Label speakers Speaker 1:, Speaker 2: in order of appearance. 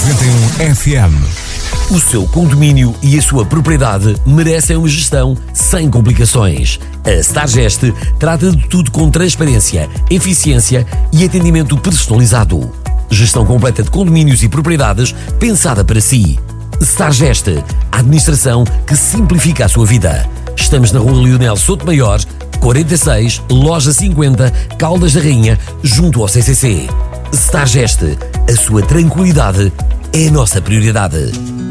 Speaker 1: 91 FM.
Speaker 2: O seu condomínio e a sua propriedade merecem uma gestão sem complicações. A Stargest trata de tudo com transparência, eficiência e atendimento personalizado. Gestão completa de condomínios e propriedades pensada para si. Stargest, a administração que simplifica a sua vida. Estamos na Rua Leonel Souto Maior, 46, Loja 50, Caldas da Rainha, junto ao CCC. Stargest, a sua tranquilidade é a nossa prioridade.